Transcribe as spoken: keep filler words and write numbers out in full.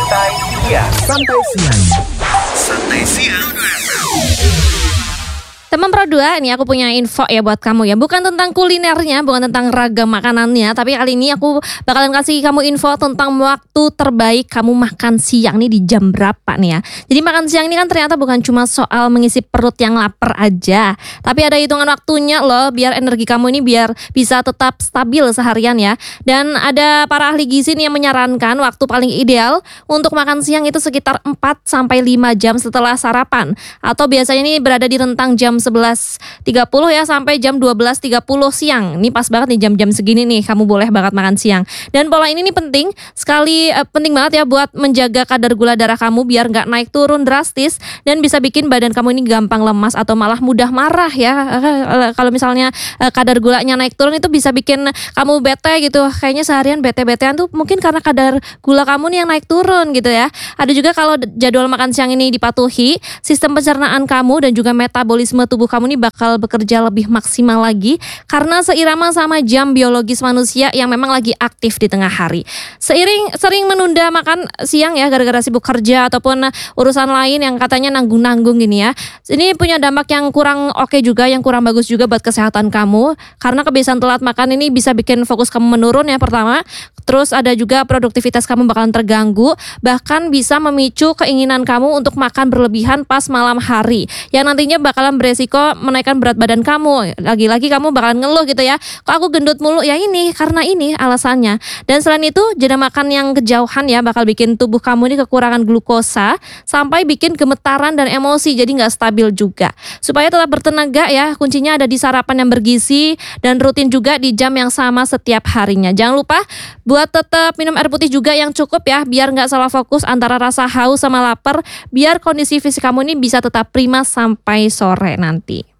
Santai Siang. Santai siang. Santai Siang. Teman Pro dua, ini aku punya info ya buat kamu ya. Bukan tentang kulinernya, bukan tentang ragam makanannya, tapi kali ini aku bakalan kasih kamu info tentang waktu terbaik kamu makan siang nih di jam berapa nih ya. Jadi makan siang ini kan ternyata bukan cuma soal mengisi perut yang lapar aja, tapi ada hitungan waktunya loh biar energi kamu ini biar bisa tetap stabil seharian ya. Dan ada para ahli gizi nih yang menyarankan waktu paling ideal untuk makan siang itu sekitar empat sampai lima jam setelah sarapan, atau biasanya ini berada di rentang jam sebelas tiga puluh ya sampai jam dua belas tiga puluh siang. Ini pas banget nih jam-jam segini nih kamu boleh banget makan siang. Dan pola ini nih penting sekali, eh, penting banget ya buat menjaga kadar gula darah kamu biar nggak naik turun drastis dan bisa bikin badan kamu ini gampang lemas atau malah mudah marah ya. Eh, kalau misalnya eh, kadar gulanya naik turun itu bisa bikin kamu bete gitu. Kayaknya seharian bete-betean tuh mungkin karena kadar gula kamu nih yang naik turun gitu ya. Ada juga kalau jadwal makan siang ini dipatuhi, sistem pencernaan kamu dan juga metabolisme tubuh kamu ini bakal bekerja lebih maksimal lagi karena seirama sama jam biologis manusia yang memang lagi aktif di tengah hari. Seiring sering menunda makan siang ya gara-gara sibuk kerja ataupun urusan lain yang katanya nanggung-nanggung gini ya. Ini punya dampak yang kurang oke juga, yang kurang bagus juga buat kesehatan kamu karena kebiasaan telat makan ini bisa bikin fokus kamu menurun ya pertama. Terus ada juga produktivitas kamu bakalan terganggu, bahkan bisa memicu keinginan kamu untuk makan berlebihan pas malam hari yang nantinya bakalan beresiko menaikkan berat badan kamu. Lagi-lagi kamu bakalan ngeluh gitu ya, kok aku gendut mulu, ya ini karena ini alasannya. Dan selain itu jeda makan yang kejauhan ya bakal bikin tubuh kamu ini kekurangan glukosa sampai bikin gemetaran dan emosi, jadi nggak stabil juga. Supaya tetap bertenaga ya, kuncinya ada di sarapan yang bergizi dan rutin juga di jam yang sama setiap harinya. Jangan lupa buat tetap minum air putih juga yang cukup ya, biar nggak salah fokus antara rasa haus sama lapar, biar kondisi fisik kamu ini bisa tetap prima sampai sore nanti.